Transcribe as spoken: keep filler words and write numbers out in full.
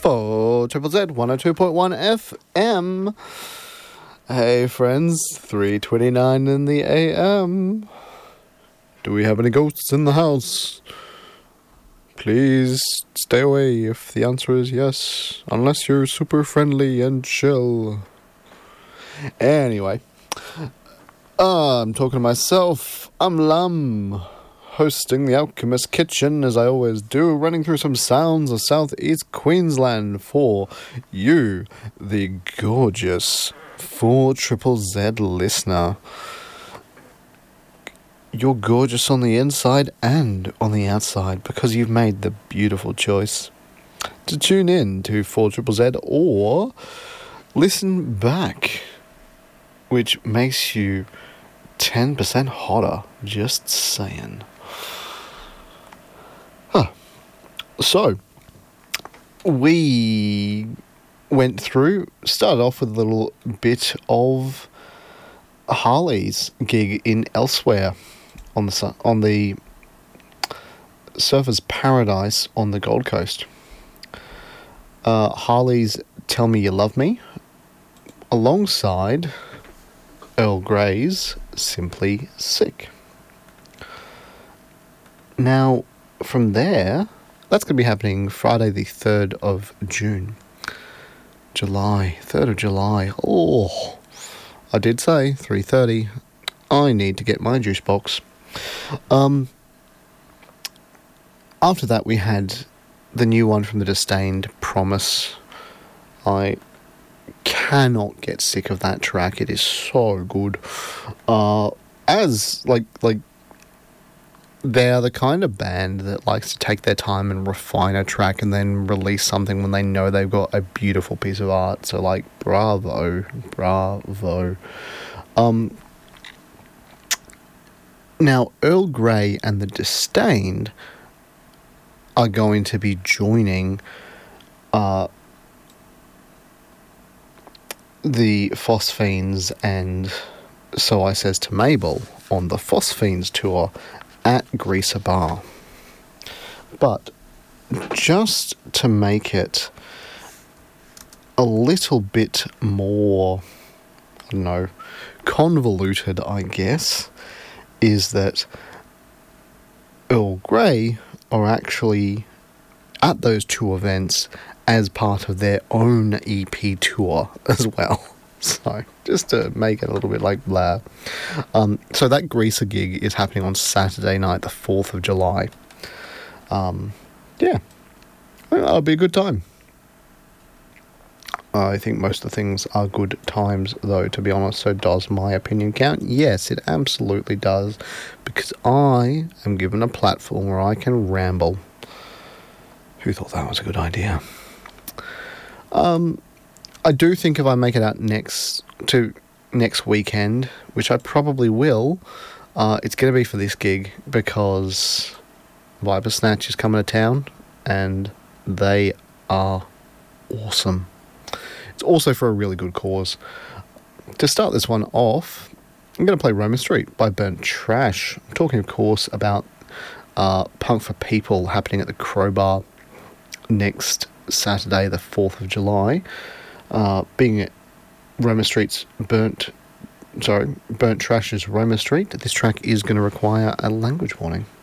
for Triple Z one oh two point one F M. Hey friends, three twenty-nine in the A M. Do we have any ghosts in the house? Please stay away if the answer is yes, unless you're super friendly and chill. Anyway, uh, I'm talking to myself. I'm Lum, hosting the Alchemist Kitchen as I always do, running through some sounds of southeast Queensland for you, the gorgeous four Triple Z listener. You're gorgeous on the inside and on the outside because you've made the beautiful choice to tune in to four Triple Z or listen back, which makes you ten percent hotter, just saying. Huh. So, we went through, started off with a little bit of Harley's gig in Elsewhere on the on the Surfers Paradise on the Gold Coast. Uh, Harley's Tell Me You Love Me, alongside Earl Grey's Simply Sick. Now, from there, that's going to be happening Friday the third of June. July, third of July. Oh, I did say three thirty. I need to get my juice box. Um, after that, we had the new one from The Disdained, Promise. I cannot get sick of that track. It is so good. Uh, as, like, like, they are the kind of band that likes to take their time and refine a track and then release something when they know they've got a beautiful piece of art. So, like, bravo, bravo. Um... Now, Earl Grey and The Disdained are going to be joining uh, the Phosphenes and So I Says to Mabel on the Phosphenes tour at Greaser Bar. But just to make it a little bit more, I don't know, convoluted, I guess, is that Earl Grey are actually at those two events as part of their own E P tour as well. So, just to make it a little bit like blah. Um, so that Greaser gig is happening on Saturday night, the fourth of July. Um, yeah, that'll be a good time. I think most of the things are good times, though, to be honest. So does my opinion count? Yes, it absolutely does. Because I am given a platform where I can ramble. Who thought that was a good idea? Um, I do think if I make it out next to next weekend, which I probably will, uh, it's going to be for this gig because Viper Snatch is coming to town and they are awesome. It's also for a really good cause. To start this one off, I'm going to play Roman Street by Burnt Trash. I'm talking, of course, about uh, Punk for People happening at the Crowbar next Saturday, the fourth of July. Uh, being Roman Street's Burnt, sorry, Burnt Trash's Roman Street, this track is going to require a language warning.